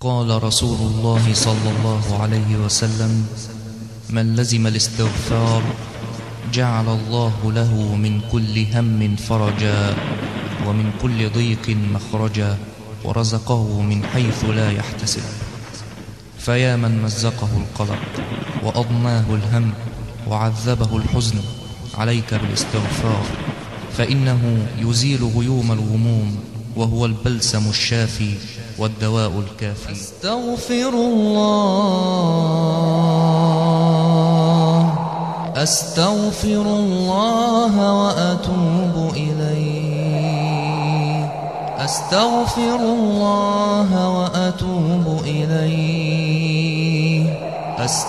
قال رسول الله صلى الله عليه وسلم: من لزم الاستغفار جعل الله له من كل هم فرجا ومن كل ضيق مخرجا ورزقه من حيث لا يحتسب. فيا من مزقه القلق وأضناه الهم وعذبه الحزن، عليك بالاستغفار، فإنه يزيل غيوم الغموم، وهو البلسم الشافي والدواء الكافي. أستغفر الله أستغفر الله وأتوب إليه، أستغفر الله وأتوب إليه.